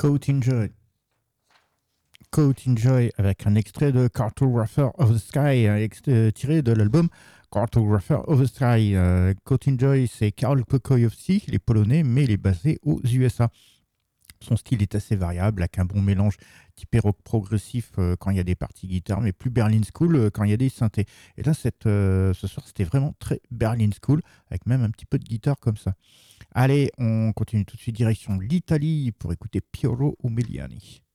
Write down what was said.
Caught in Joy. Caught in Joy avec un extrait de Cartographer of the Sky, tiré de l'album Cartographer of the Sky. Caught in Joy, c'est Karol Pokojowski, il est polonais, mais il est basé aux USA. Son style est assez variable, avec un bon mélange typé rock progressif quand il y a des parties guitare, mais plus Berlin School quand il y a des synthés. Et là, ce soir, c'était vraiment très Berlin School, avec même un petit peu de guitare comme ça. Allez, on continue tout de suite direction l'Italie pour écouter Piero Umiliani.